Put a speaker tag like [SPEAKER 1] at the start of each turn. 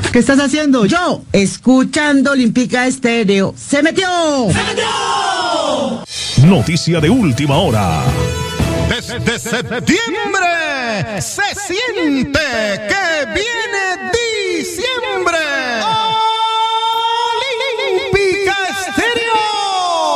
[SPEAKER 1] ¿Qué estás haciendo? Yo, escuchando Olímpica Estéreo. ¡Se metió!
[SPEAKER 2] ¡Se metió!
[SPEAKER 3] Noticia de última hora.
[SPEAKER 4] Desde septiembre se siente que viene diciembre.